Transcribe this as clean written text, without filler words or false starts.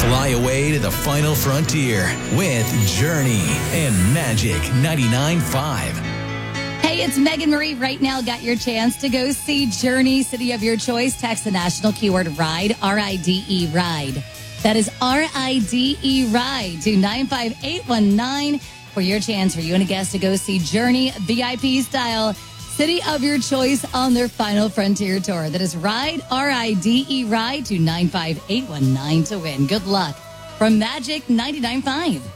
Fly away to the final frontier with Journey and Magic 99.5. Hey, it's Megan Marie. Right now, got your chance to go see Journey, City of Your Choice. Text the national keyword RIDE, RIDE, RIDE. That is RIDE, RIDE to 95819 for your chance for you and a guest to go see Journey VIP style, City of Your Choice on their final frontier tour. That is RIDE, RIDE, RIDE to 95819 to win. Good luck from Magic 99.5.